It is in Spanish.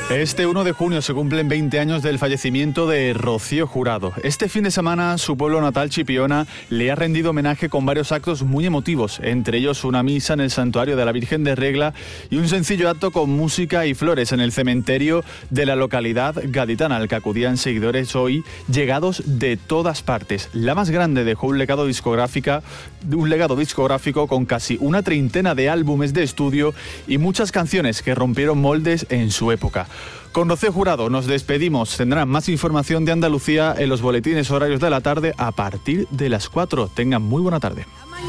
Este 1 de junio se cumplen 20 años del fallecimiento de Rocío Jurado. Este fin de semana su pueblo natal, Chipiona, le ha rendido homenaje con varios actos muy emotivos, entre ellos una misa en el santuario de la Virgen de Regla y un sencillo acto con música y flores en el cementerio de la localidad gaditana, al que acudían seguidores hoy llegados de todas partes. La más grande dejó un legado discográfico con casi una treintena de álbumes de estudio y muchas canciones que rompieron moldes en su época. Con Rocío Jurado nos despedimos. Tendrán más información de Andalucía en los boletines horarios de la tarde a partir de las 4. Tengan muy buena tarde.